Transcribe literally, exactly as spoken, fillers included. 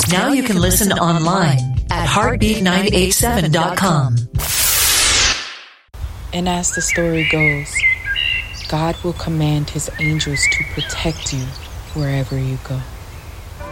Now you can listen online at heartbeat nine eight seven dot com. And as the story goes, God will command his angels to protect you wherever you go.